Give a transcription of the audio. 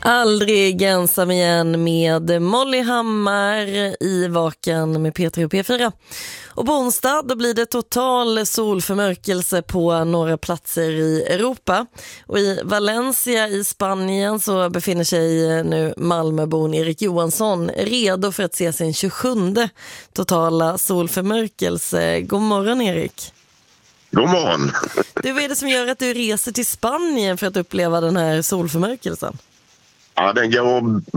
Aldrig ensam igen med Molly Hammar i Vaken med P3 och P4. Och på onsdag då blir det total solförmörkelse på några platser i Europa. Och i Valencia i Spanien så befinner sig nu Malmöbon Erik Johansson redo för att se sin 27:e totala solförmörkelse. God morgon Erik. God morgon. Du, vad är det som gör att du reser till Spanien för att uppleva den här solförmörkelsen? Ja, den går